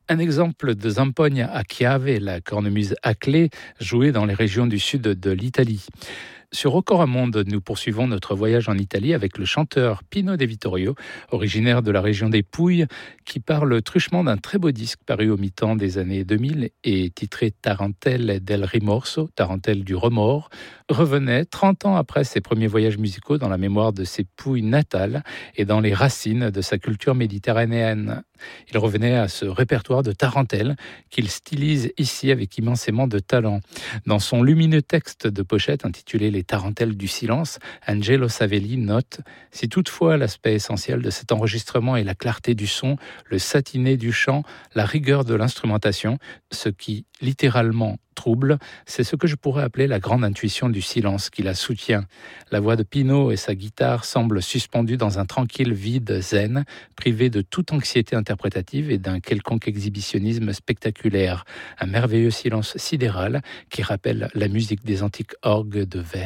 Un exemple de zampogna a chiave, la cornemuse à clé, jouée dans les régions du sud de l'Italie. Sur Ocoramonde, nous poursuivons notre voyage en Italie avec le chanteur Pino De Vittorio, originaire de la région des Pouilles, qui parle truchement d'un très beau disque paru au mi-temps des années 2000 et titré Tarantelle del Rimorso, Tarentelle du remords, revenait 30 ans après ses premiers voyages musicaux dans la mémoire de ses Pouilles natales et dans les racines de sa culture méditerranéenne. Il revenait à ce répertoire de tarentelle qu'il stylise ici avec immensément de talent. Dans son lumineux texte de pochette intitulé Les tarentelles du silence, Angelo Savelli note « Si toutefois l'aspect essentiel de cet enregistrement est la clarté du son, le satiné du chant, la rigueur de l'instrumentation, ce qui littéralement trouble, c'est ce que je pourrais appeler la grande intuition du silence qui la soutient. La voix de Pino et sa guitare semblent suspendues dans un tranquille vide zen, privé de toute anxiété interprétative et d'un quelconque exhibitionnisme spectaculaire. Un merveilleux silence sidéral qui rappelle la musique des antiques orgues de verre.